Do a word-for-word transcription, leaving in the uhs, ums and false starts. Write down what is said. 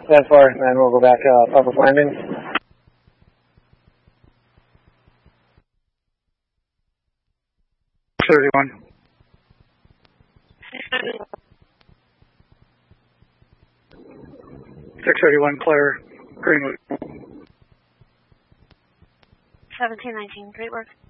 That's far, and then we'll go back uh, public landing. thirty-one. six thirty-one, clear, Greenwood. seventeen nineteen, great work.